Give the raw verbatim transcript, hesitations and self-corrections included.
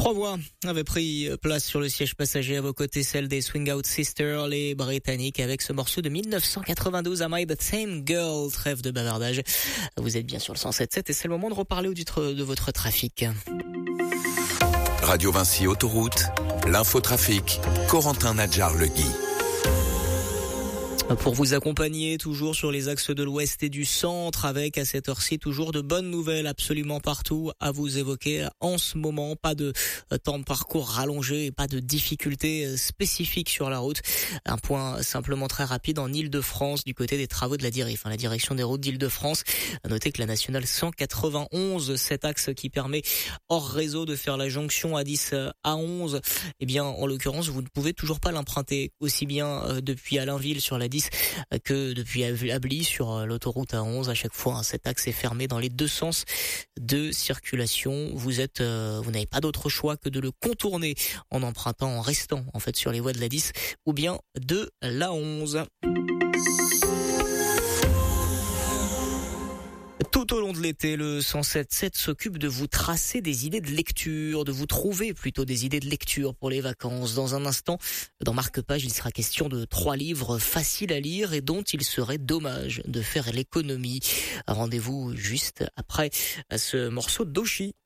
Trois voix avaient pris place sur le siège passager à vos côtés, celle des Swing Out Sisters, les Britanniques, avec ce morceau de mille neuf cent quatre-vingt-douze, Am I the Same Girl? Trêve de bavardage. Vous êtes bien sur le cent sept sept et c'est le moment de reparler de votre trafic. Radio Vinci Autoroute, l'infotrafic, Corentin Nadjar-Legui. Pour vous accompagner toujours sur les axes de l'ouest et du centre, avec à cette heure-ci toujours de bonnes nouvelles absolument partout à vous évoquer en ce moment. Pas de temps de parcours rallongé et pas de difficultés spécifiques sur la route. Un point simplement très rapide en Île-de-France du côté des travaux de la D I R I, enfin la direction des routes d'Île-de-France. À noter que la nationale cent quatre-vingt-onze, cet axe qui permet hors réseau de faire la jonction à dix à onze, eh bien en l'occurrence vous ne pouvez toujours pas l'emprunter aussi bien depuis Allainville sur la dix que depuis Ably sur l'autoroute A onze. À chaque fois, hein, cet axe est fermé dans les deux sens de circulation. Vous êtes, euh, vous n'avez pas d'autre choix que de le contourner en empruntant, en restant en fait sur les voies de la dix ou bien de l'A onze. Tout au long de l'été, le cent sept sept s'occupe de vous tracer des idées de lecture, de vous trouver plutôt des idées de lecture pour les vacances. Dans un instant, dans Marque-Page, il sera question de trois livres faciles à lire et dont il serait dommage de faire l'économie. Rendez-vous juste après ce morceau d'Oshi.